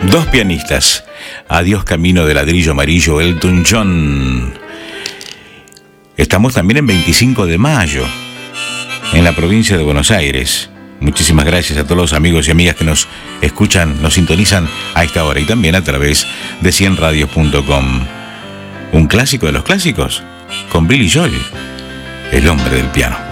Dos pianistas. Adiós camino de ladrillo amarillo, Elton John. Estamos también en 25 de mayo, en la provincia de Buenos Aires. Muchísimas gracias a todos los amigos y amigas que nos escuchan, nos sintonizan a esta hora y también a través de 100radios.com. Un clásico de los clásicos, con Billy Joel, el hombre del piano.